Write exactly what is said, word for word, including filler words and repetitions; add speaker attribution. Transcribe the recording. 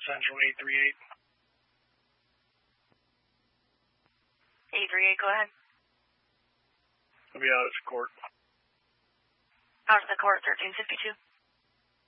Speaker 1: Central eight three eight.
Speaker 2: eight three eight, go ahead.
Speaker 1: I'll be out at the court.
Speaker 2: Out at the court, thirteen fifty-two.